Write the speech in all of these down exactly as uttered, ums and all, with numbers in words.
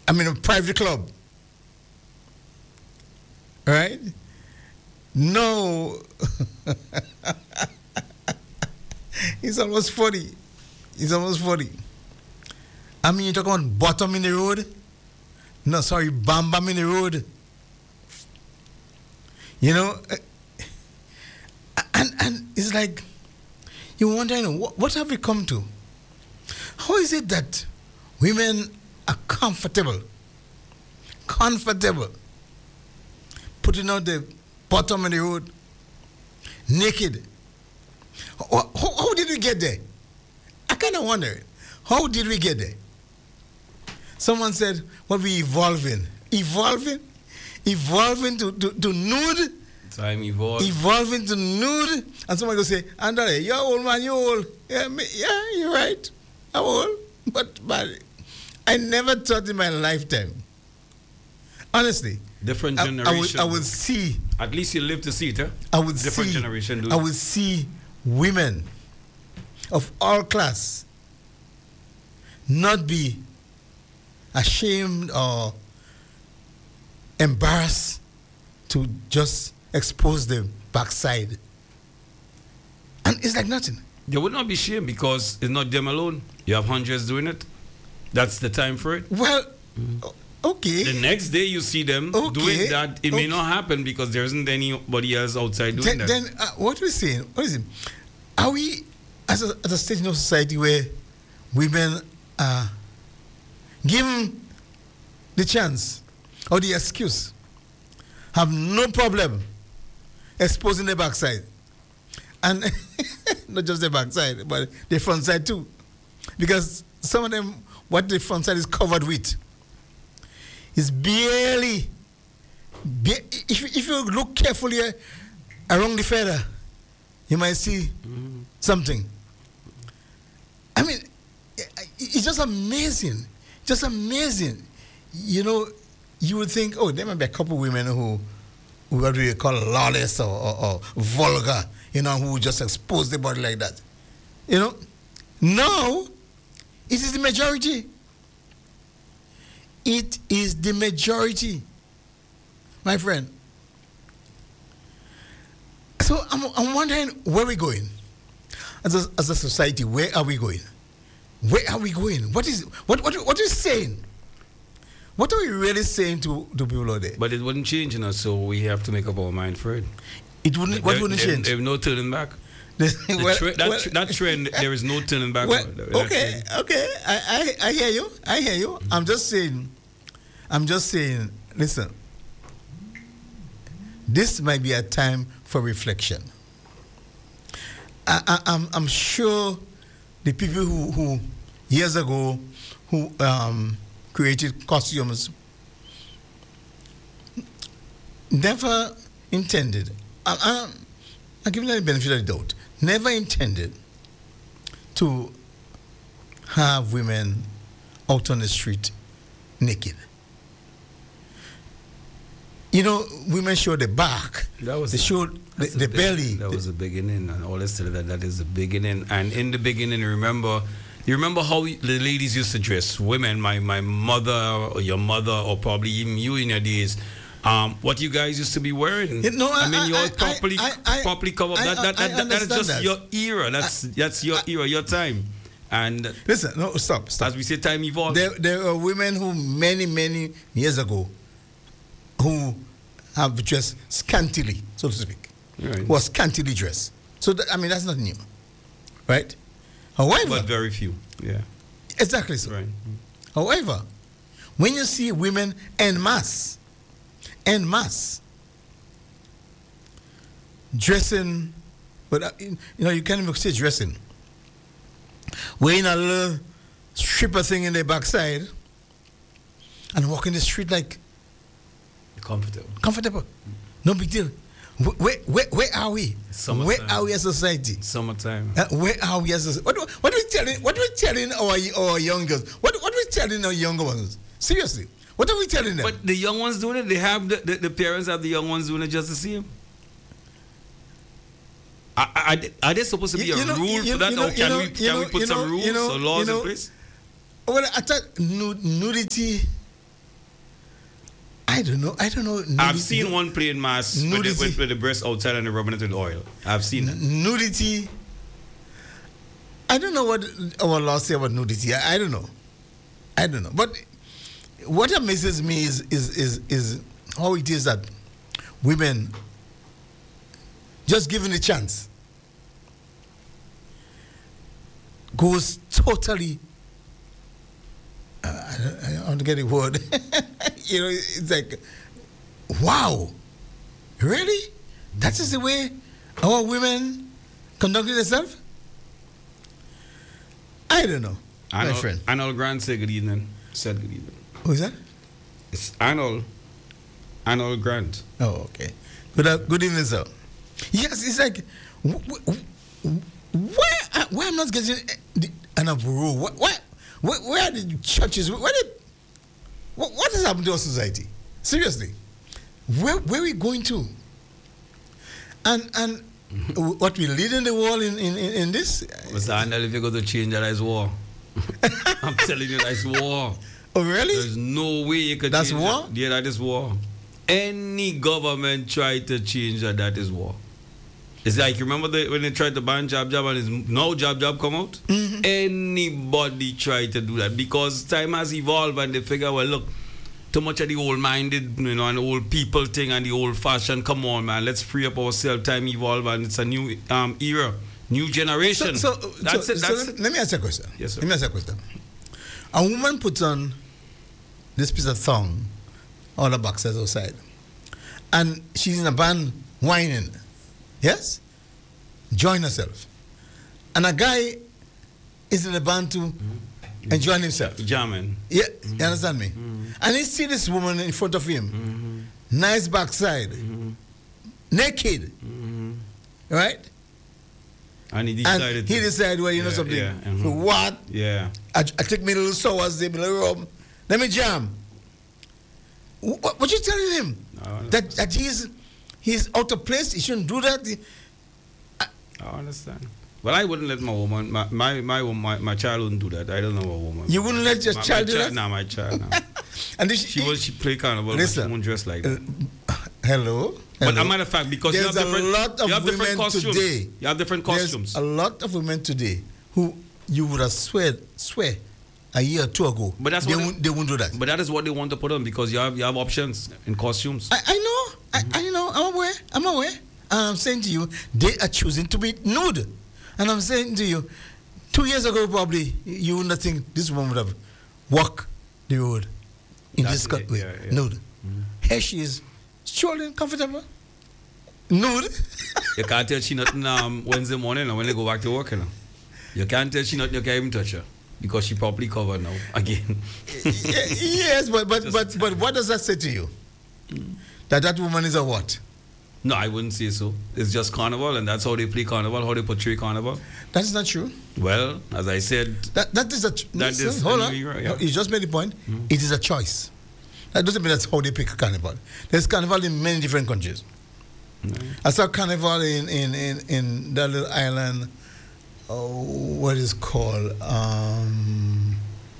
I mean, a private club. Right? No. He's almost forty. He's almost forty. I mean, you talk about bottom in the road? No, sorry, bam bam in the road. You know? And, and it's like, you're wondering, what, what have we come to? How is it that women are comfortable? Comfortable. Putting out the bottom of the road, naked. How, how, how did we get there? I kind of wonder, how did we get there? Someone said, what we evolving? Evolving? Evolving to, to, to nude? Time evolved. Evolving to nude? And someone will say, Andre, you're old man, you're old. Yeah, me, yeah, you're right. I'm old. But, but I never thought in my lifetime, honestly, different I, generation. I would, I would see. At least you live to see it, eh? I would different see. generation. Do I would see women of all class not be ashamed or embarrassed to just expose the backside, and it's like nothing. They would not be ashamed because it's not them alone. You have hundreds doing it. That's the time for it. Well. Mm. Okay. The next day you see them okay. doing that, it okay. may not happen because there isn't anybody else outside doing then, that. Then uh, what are we saying? What is it? Are we as a, at a stage in our society where women are given the chance or the excuse, have no problem exposing the backside, and not just the backside, but the front side too, because some of them, what the front side is covered with, is barely, ba- if, if you look carefully around the feather, you might see mm-hmm. something. I mean, it's just amazing. Just amazing. You know, you would think, oh, there might be a couple of women who, who what we call lawless or, or, or vulgar, you know, who just expose their body like that. You know? No, it is the majority. It is the majority, my friend. So I'm, I'm wondering where we're going. As a, as a society, where are we going? Where are we going? What is what what what is saying? What are we really saying to, to people out there? But it wouldn't change, you know, so we have to make up our mind for it. It wouldn't. What there, wouldn't there, change? There's no turning back. well, tre- that, well, tr- that trend, there is no turning back. Well, okay, okay, I, I I hear you. I hear you. Mm-hmm. I'm just saying. I'm just saying. Listen. This might be a time for reflection. I, I, I'm I'm sure the people who, who years ago who um, created costumes never intended. I, I, I'm giving them the benefit of the doubt. Never intended to have women out on the street naked. You know, women show the back. That was they show the, the big, belly. That was the beginning, and all this that that is the beginning. And in the beginning, remember, you remember how the ladies used to dress. Women, my my mother or your mother, or probably even you in your days. Um, what you guys used to be wearing. You know, I, I mean, you I, all properly I, I, properly cover I, that. That, that, I, I that, that is just that. your era. That's I, that's your I, era, your time. And listen, no, stop, stop. As we say, time evolves. There, there are women who many, many years ago who have dressed scantily, so to speak, right. Who are scantily dressed. So that, I mean, that's not new, right? However, but very few, yeah, exactly so. Right. However, when you see women en masse, en masse, dressing, but uh, you know, you can't even say dressing, wearing a little stripper thing in their backside, and walking the street like comfortable. Comfortable, no big deal. Where, where, where are we? Summertime. Where are we as a society? Summertime. Uh, where are we as a what? What are we telling? What are we telling our our young girls? What what are we telling our younger ones? Seriously, what are we telling them? But the young ones doing it. They have the, the, the parents have the young ones doing it just the same. Are, are, are there supposed to be you, you a know, rule you, for that, you know, or can know, we can know, we put know, some rules you know, or laws you know, in place? Well, I thought nudity I don't know. I don't know. Nudity, I've seen one playing mass with the, nudity. with, with the breast outside and the rubbing it with oil. I've seen it. Nudity. I don't know what our laws say about nudity. I, I don't know. I don't know. But what amazes me is is is is how it is that women, just given a chance, goes totally. Uh, I, don't, I don't want to get a word. You know, it's like, wow, really? That is the way our women conducted themselves? I don't know, Arnold, my friend. Arnold Grant said good evening. Said good evening. Who's that? It's Arnold. Arnold Grant. Oh, okay. Good, uh, good evening, sir. Yes, it's like, wh- wh- wh- why, uh, why I'm not getting uh, the- an approval? Why, why, where, where are the churches? Where did, what, what has happened to our society? Seriously, where where are we going to? And and mm-hmm. what we lead in the world in in, in, in this? Mister Arnold, if you go to change that, it's war. I'm telling you, that's war. Oh, really? There's no way you could That's change war? that. Yeah, that is war. Any government try to change that, that is war. It's like, remember the, when they tried to ban Jab Jab and it's no Jab Jab come out? Mm-hmm. Anybody try to do that because time has evolved and they figure, well, look, too much of the old-minded, you know, and the old people thing and the old-fashioned, come on, man, let's free up ourselves, time evolve and it's a new um, era, new generation. So, so, that's so, it, so that's let, it. let me ask you a question. Yes, sir. Let me ask you a question. A woman puts on this piece of thong on her backside outside, and she's in a band whining. Yes? Enjoying herself. And a guy is in a band too, mm-hmm. enjoying himself. Jamming. Yeah, mm-hmm. You understand me? Mm-hmm. And he see this woman in front of him, mm-hmm. nice backside, mm-hmm. naked, mm-hmm. right? And he decided. And he to, decided, well, you yeah, know something. Yeah, mm-hmm. So what? Yeah. I, I take me little sours, they be like, oh, let me jam. What, what you telling him? No, that that he's he's out of place. He shouldn't do that. He, I, I understand. Well, I wouldn't let my woman, my my my, my, my child wouldn't do that. I don't know a woman. You wouldn't let your my, child my do chi- that? No, my child. No. And this, she will she play carnival, listen, but she won't dress like that. Uh, hello. But hello. a matter of fact, because There's you have different, a lot of you have different women costumes. today. You have different costumes. There's a lot of women today who you would have swear swear a year or two ago. But that's they what won't they won't do that. But that is what they want to put on because you have you have options in costumes. I, I know. Mm-hmm. I, I know. I'm aware. I'm aware. And I'm saying to you, they are choosing to be nude. And I'm saying to you, two years ago probably you would not think this woman would have walked the road in That's this cut it, way, yeah, yeah. nude. Mm-hmm. Here she is, strolling, comfortable, nude. You can't tell she nothing um, Wednesday morning and when they go back to work. You know? You can't tell she nothing. You can't even touch her because she probably covered now again. Yes, but but Just- but but what does that say to you? Mm. That that woman is a what? No, I wouldn't say so. It's just carnival, and that's how they play carnival, how they portray carnival. That is not true. Well, as I said, That that is a ch- That listen, is hold the on. new era, yeah. You just made the point. Mm. It is a choice. That doesn't mean that's how they pick a carnival. There's carnival in many different countries. mm. I saw carnival in in in, in that little island. Oh, what is it called? Um,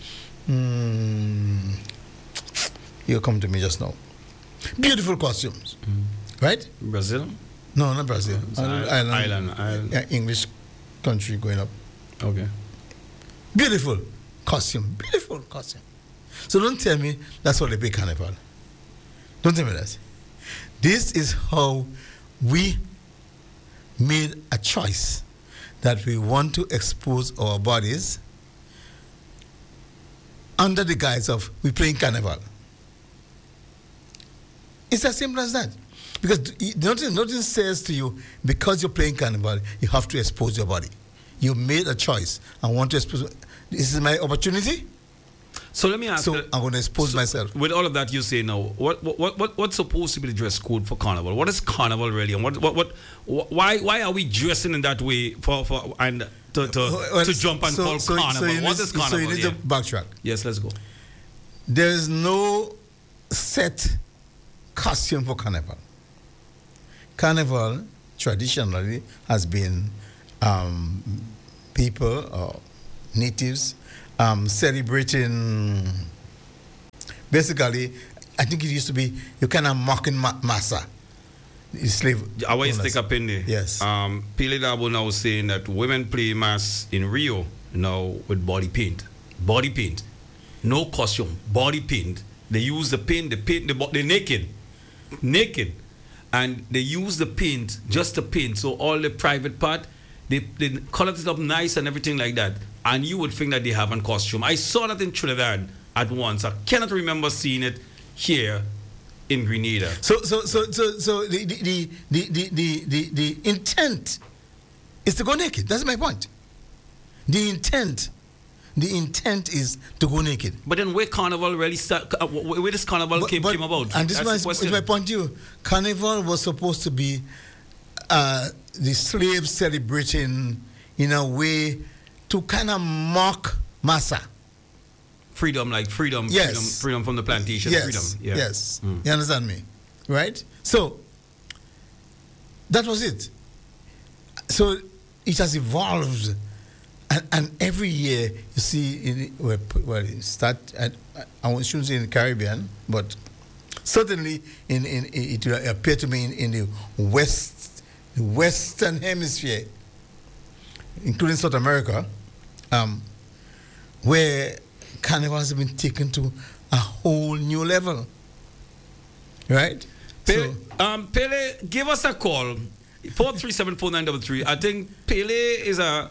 mm, you come to me just now. Beautiful costumes, Mm. right? Brazil, No, not Brazil. It's A little island, island, island. Yeah, English country going up. Okay. Beautiful costume, beautiful costume. So don't tell me that's how they pay carnival. Don't tell me that. This is how we made a choice that we want to expose our bodies under the guise of we playing carnival. It's as simple as that. Because nothing, nothing says to you, because you're playing carnival, you have to expose your body. You made a choice. I want to expose. This is my opportunity, So let me ask. so uh, I'm going to expose so myself. With all of that you say now, what what what what's supposed to be the dress code for carnival? What is carnival really, and what what what wh- why why are we dressing in that way for for and to to, Well, to jump and so- call so- so carnival? you What need- is carnival? So you need yeah. to backtrack. Yes, let's go. There is no set costume for carnival. Carnival traditionally has been um, people or natives um, celebrating basically I think it used to be you kind of mocking ma- massa, the slave. I always owners. stick up in there. Yes. Um, Pele Dabo now saying that women play mass in Rio now with body paint. Body paint. No costume. Body paint. They use the paint, they paint the body, they're naked. Naked. And they use the paint, just the paint. So all the private part, they, they color it up nice and everything like that. And you would think that they have a costume. I saw that in Trinidad at once. I cannot remember seeing it here in Grenada. So, so, so, so, so the, the, the, the, the, the, the intent is to go naked. That's my point. The intent, the intent is to go naked. But then where carnival really start? uh, Where where this carnival But- came, but- came about? And this is That's my, the question. is my point to you. Carnival was supposed to be uh, the slaves celebrating in a way to kind of mock massa. Freedom, like freedom, Yes. freedom, freedom from the plantation. Yes, Freedom. Yeah. yes. Mm. You understand me? Right? So, that was it. So, it has evolved. And, and every year, you see, in, well, well it start, I, I shouldn't say in the Caribbean, but certainly in, in, it will appear to me in, in the West, the Western Hemisphere, including South America, um, where carnival has been taken to a whole new level. Right? Pele, So- um, Pele, give us a call. four three seven four nine three three. I think Pele is a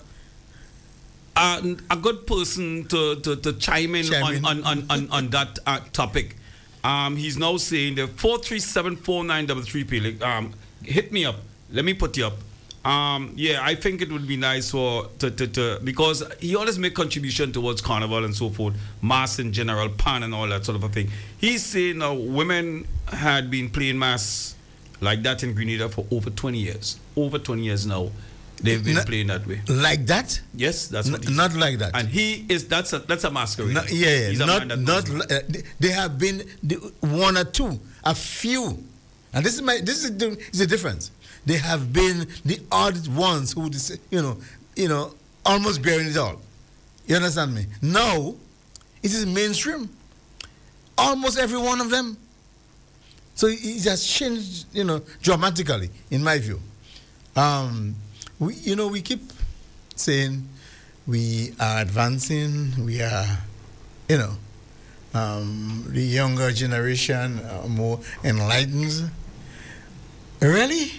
a, a good person to, to, to chime in, Chime on, in. On, on, on, on that uh, topic. Um, he's now saying the four three seven four nine three three. Pele, um, hit me up. Let me put you up. Um, yeah, I think it would be nice for to, to, to because he always make contribution towards carnival and so forth, mass in general, pan and all that sort of a thing. He's saying now women had been playing mass like that in Grenada for over twenty years. Over twenty years now, they've been Not- playing that way. Like that? Yes, that's what N- he's not like that. And he is that's a that's a masquerade. No, yeah, yeah. He's a not, man that not. knows. li- Uh, they- they have been the, one or two, a few, and this is my. This is the, is the difference. They have been the odd ones who, dis- you know, you know, almost bearing it all. You understand me? Now, it is mainstream. Almost every one of them. So it it has changed, you know, dramatically, in my view. Um, we, you know, we keep saying we are advancing. We are, you know, um, the younger generation are more enlightened. Really,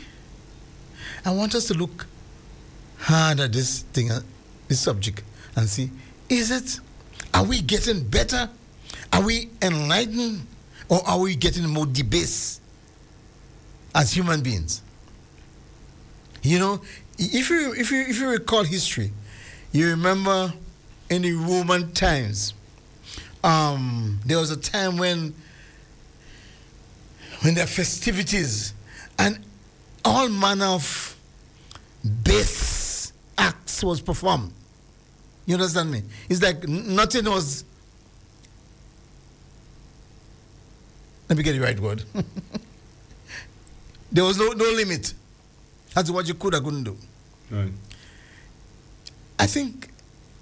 I want us to look hard at this thing, uh, this subject, and see: is it? Are we getting better? Are we enlightened, or are we getting more debased as human beings? You know, if you if you if you recall history, you remember in the Roman times, um, there was a time when when there are festivities and all manner of base acts was performed. You understand me? It's like n- nothing was. Let me get the right word. There was no, no limit as to what you could or couldn't do. Right. I think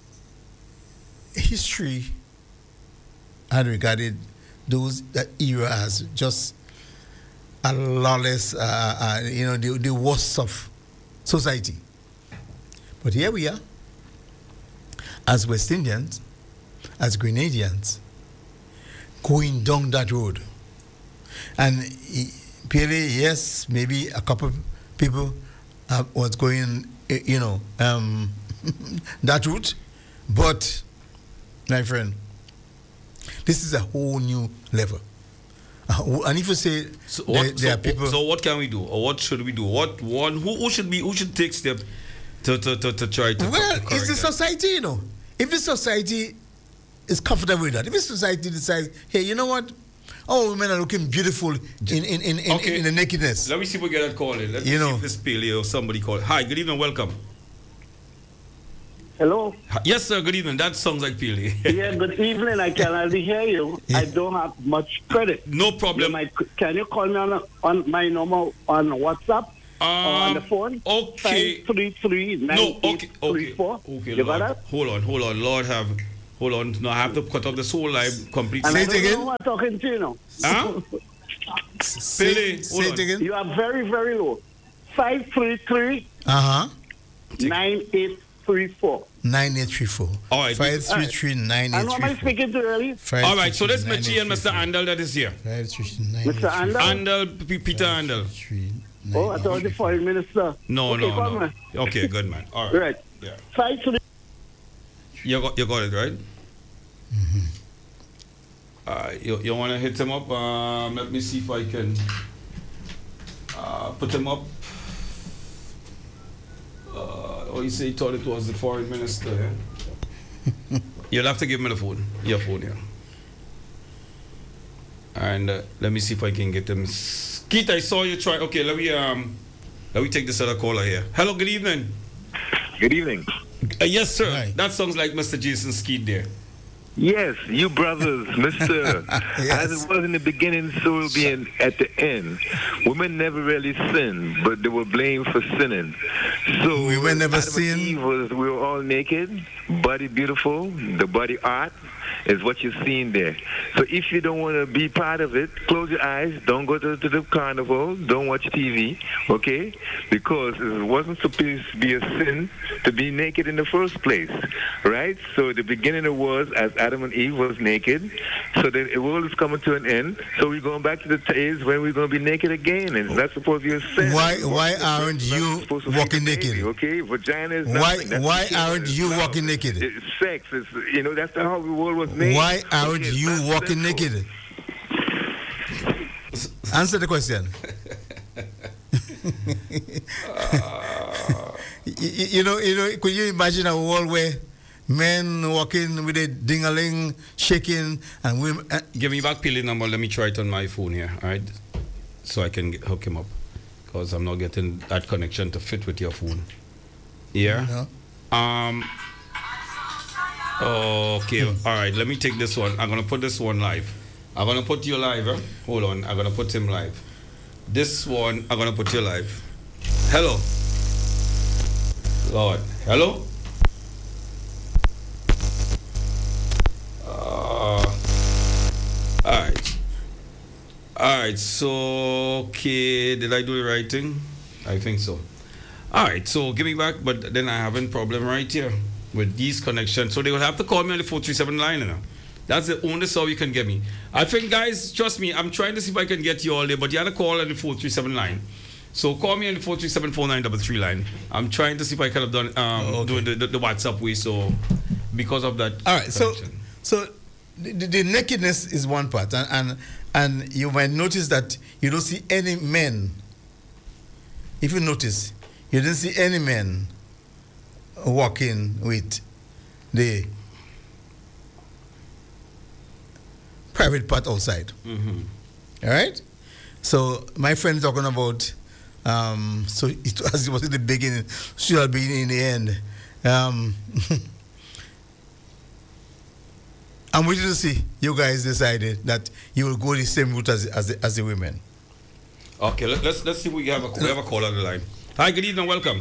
history had regarded those that era as just a lawless, uh, uh, you know, the, the worst of society. But here we are, as West Indians, as Grenadians, going down that road. And he- Pele, yes, maybe a couple people uh, was going, eh, you know, um, that route. But, my friend, this is a whole new level. Uh, and if you say So there, what, there so, are people... so what can we do, or what should we do? What one who, who should be who should take steps to to, to, to try to Well, to correct it's the that? society, you know. If the society is comfortable with that, if the society decides, hey, you know what? Oh, women are looking beautiful in in, in, in, Okay. in the nakedness. Let me see if we get that call in. Let's You see know. if this Pele or somebody call. Hi, good evening, welcome. Hello. Hi- Yes, sir. Good evening. That sounds like Pele. Yeah, good evening. I can hardly hear you. Yeah. I don't have much credit. No You problem. might, can you call me on, on my number on WhatsApp or on the Um, phone? okay. five three three nine No, eight okay, three okay, four. okay. You Lord. got that? Hold on, hold on. Lord have Hold on. No, I have to cut off the soul live completely. And Say I it don't again. know who I'm talking to, you know. Huh? Say, Billy, say hold it on. again. You are very, very low. five three three, Uh huh. nine eight three four. Nine eight three four. All right. Five three three nine And eight who am I three four. speaking to earlier? All right. So this is Michi and Mister Andal that is here. Five three three nine. Mister Andal? Andal, P- Peter Andal. Oh, I thought it was the foreign minister. No, okay, no, come no. on. Okay, good man. All right. Right. Yeah. five three. You got, you got it right. Uh, you you want to hit him up? Um, let me see if I can uh, put him up. Uh, oh, you say he thought it was the foreign minister. Yeah? You'll have to give me the phone, your phone, yeah. And uh, let me see if I can get him. Keith, I saw you try. Okay, let me um, let me take this other caller here. Hello, good evening. Good evening. Uh, yes, sir. Hi. That sounds like Mister Jason Skeet there. Yes, you brothers, Mister Yes. As it was in the beginning, so will be in, at the end. Women never really sinned, but they were blamed for sinning. So We were never Adam and sin. Eve was, we were all naked, body beautiful, the body art is what you're seeing there. So if you don't want to be part of it, close your eyes, don't go to, to the carnival, don't watch T V, okay? Because it wasn't supposed to be a sin to be naked in the first place, right? So the beginning it was as Adam and Eve was naked. So the world is coming to an end. So we're going back to the days when we're going to be naked again. And it's not supposed to be a sin. Why why It's aren't not you supposed to be walking a baby, naked? Okay, vagina is Why nothing. That's why the kid. aren't It's you love. walking naked? It's sex. It's, you know, that's how the world was made. Why aren't Okay, it's you not walking sinful. naked? Answer the question. you, you know, you know, could you imagine a world where men walking with a ding-a-ling, shaking, and women? Uh, Give me back Billy number. Let me try it on my phone here. All right, so I can get, hook him up because I'm not getting that connection to fit with your phone. Yeah. no? Um. Okay. All right. Let me take this one. I'm gonna put this one live. I'm gonna put you live. Eh? Hold on. I'm gonna put him live. This one I'm gonna put you live. Hello. Lord. Hello. Uh, all right. All right. So okay. Did I do the right thing? I think so. All right. So give me back. But then I having problem right here with these connections. So they will have to call me on the four three seven line now. That's the only sound you can get me. I think, guys, trust me, I'm trying to see if I can get you all there, but you had to call on the four three seven line. So call me on the four three seven four nine three three line. I'm trying to see if I could have done um, Oh, okay. do the, the, the WhatsApp way. So because of that. All right. So connection. so the, the, the nakedness is one part, and, and and you might notice that you don't see any men. If you notice, you didn't see any men walking with the private part outside. Mm-hmm. All right. So my friend talking about. Um, so it, as it was in the beginning, shall be in the end. Um, I'm waiting to see you guys decided that you will go the same route as as the, as the women. Okay, let, let's let's see if we have a we have a call on the line. Hi, good evening, welcome.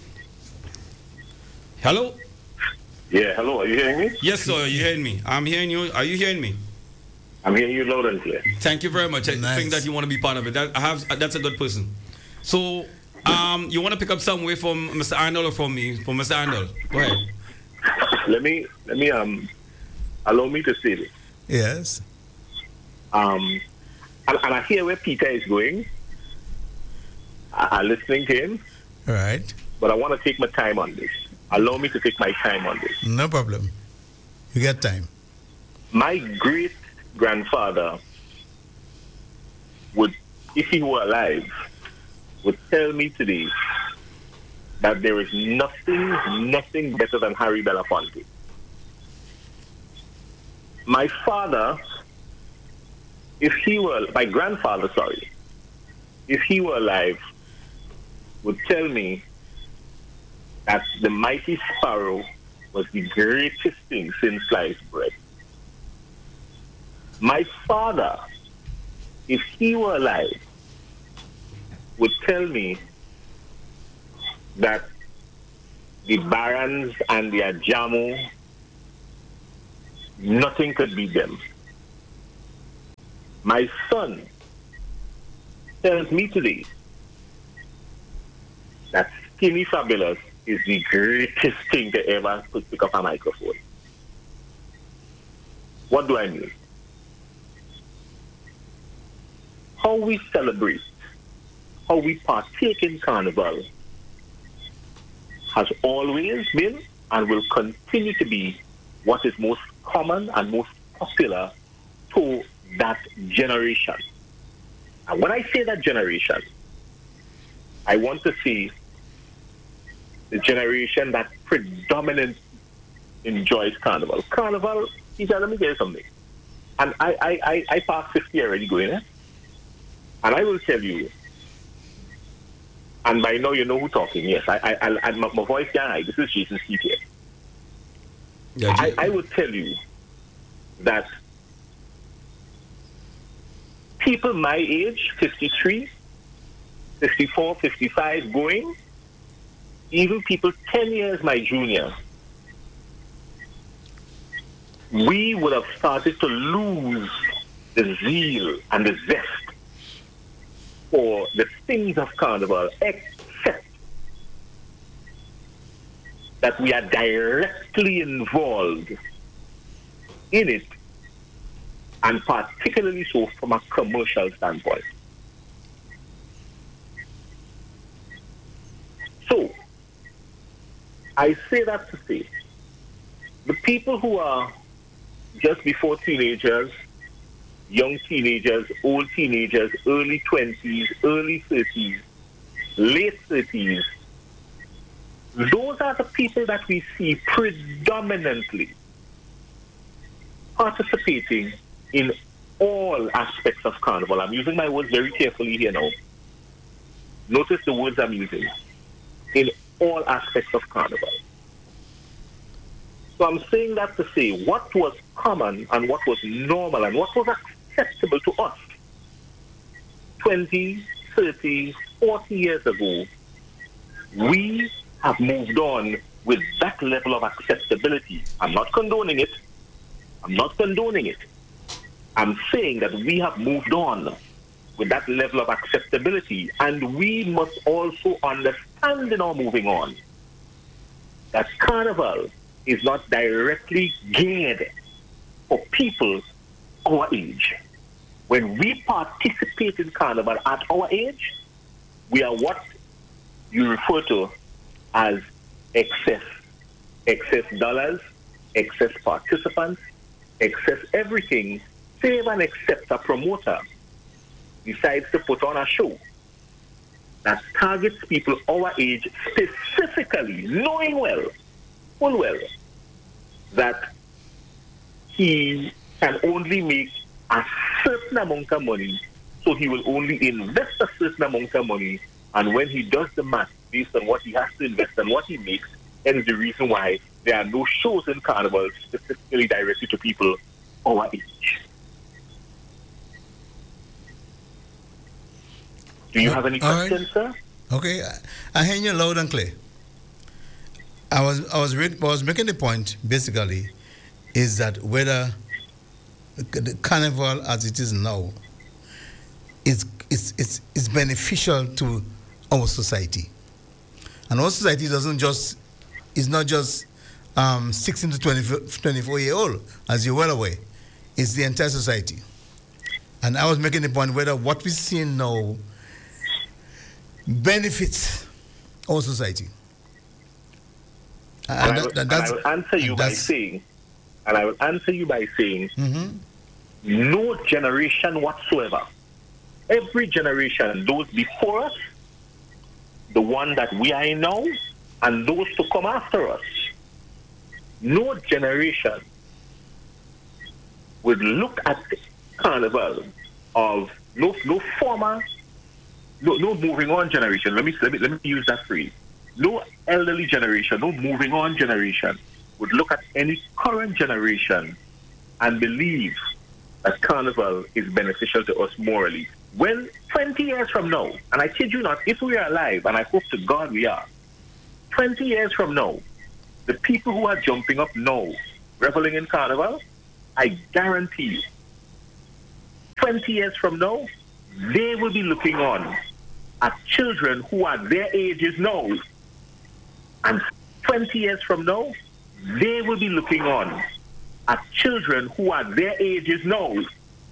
Hello. Yeah, hello. Are you hearing me? Yes, sir. Are you hearing me? I'm hearing you. Are you hearing me? I'm hearing you loud and clear. Thank you very much. I Nice. think that you want to be part of it. That I have. That's a good person. So, um, you want to pick up some way from Mister Arnold or from me? From Mister Arnold. Go ahead. Let me let me um allow me to say this. Yes. Um, and, and I hear where Peter is going. I, I'm listening to him, All right. but I want to take my time on this. Allow me to take my time on this. No problem. You got time. My great grandfather would, if he were alive, would tell me today that there is nothing, nothing better than Harry Belafonte. My father, if he were, my grandfather, sorry, if he were alive, would tell me that the mighty sparrow was the greatest thing since sliced bread. My father, if he were alive, would tell me that the barons and the Ajamu Nothing could beat them. My son tells me today that Skinny Fabulous is the greatest thing to ever put pick up a microphone. What do I mean? How we celebrate, how we partake in Carnival has always been and will continue to be what is most common and most popular to that generation. And when I say that generation, I want to see the generation that predominantly enjoys Carnival. Carnival, teacher, let me tell you something. And I, I, I, I passed fifty already going, eh? And I will tell you, and by now you know who talking, yes, I, I, I, I my, my voice can't hide. This is Jason Steve here. Yeah, I, I would tell you that people my age, fifty-three, fifty-four, fifty-five, going, even people ten years my junior, we would have started to lose the zeal and the zest for the things of Carnival, except that we are directly involved in it, and particularly so from a commercial standpoint. So, I say that to say, the people who are just before teenagers, young teenagers, old teenagers, early twenties, early thirties, late thirties, those are the people that we see predominantly participating in all aspects of Carnival. I'm using my words very carefully here now. Notice the words I'm using. In all aspects of Carnival. So I'm saying that to say what was common and what was normal and what was acceptable to us twenty, thirty, forty years ago, we have moved on with that level of acceptability. I'm not condoning it. I'm not condoning it. I'm saying that we have moved on with that level of acceptability, and we must also understand in our moving on that Carnival is not directly geared for people our age. When we participate in Carnival at our age, we are what you refer to as excess. Excess dollars, excess participants, excess everything, save and except a promoter decides to put on a show that targets people our age specifically, knowing well, full well, that he can only make a certain amount of money, so he will only invest a certain amount of money, and when he does the math based on what he has to invest and what he makes, that is the reason why there are no shows in Carnival specifically directed to people our age. Do you have any questions, right, sir? Okay, I, I hear you loud and clear. I was I was re- I was making the point basically is that whether the Carnival as it is now is is it's, it's beneficial to our society, and our society doesn't just is not just um, sixteen to twenty-four year old, as you're well aware. It's the entire society, and I was making the point whether what we're seeing now benefits our society. And, and, I, will, and I will answer you by saying, and I will answer you by saying, mm-hmm. no generation whatsoever, every generation, those before us, the one that we are in now, and those to come after us, no generation would look at Carnival of no no former, no no moving on generation. Let me let me let me use that phrase. No elderly generation, no moving on generation would look at any current generation and believe that Carnival is beneficial to us morally. When twenty years from now, and I kid you not, if we are alive, and I hope to God we are, twenty years from now, the people who are jumping up now, reveling in Carnival, I guarantee you, twenty years from now, they will be looking on at children who are their ages now. And twenty years from now, they will be looking on at children who are their ages now